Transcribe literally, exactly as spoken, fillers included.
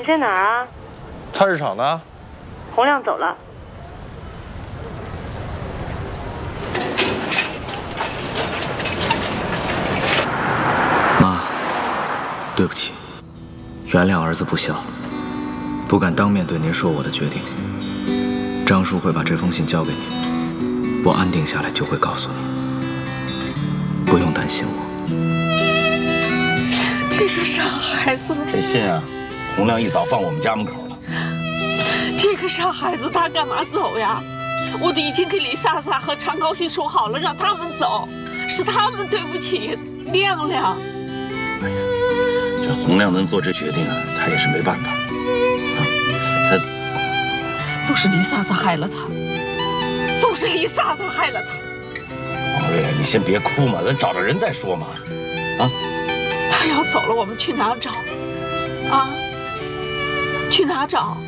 在哪儿啊？ 菜市场呢。 洪亮走了。 妈，对不起，原谅儿子不孝，不敢当面对您说我的决定。张叔会把这封信交给你，我安定下来就会告诉你，不用担心我。 这个傻孩子， 这信啊，洪亮一早放我们家门口了。 这个傻孩子，他干嘛走呀？我都已经给李萨萨和常高兴说好了，让他们走，是他们对不起亮亮。 哎呀，这洪亮能做这决定啊，他也是没办法啊，他都是李萨萨害了他，都是李萨萨害了他。 王瑞，你先别哭嘛，咱找着人再说嘛，啊。 他要走了，我们去哪找？啊？去哪找？